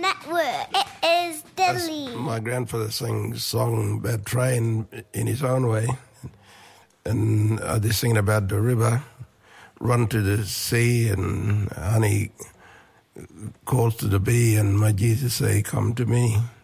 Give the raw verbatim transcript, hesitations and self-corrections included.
Network. It is That's- Dilly. my grandfather sang a song about train in his own way. And I was singing about the river, run to the sea, and honey calls to the bee, and my Jesus say, come to me.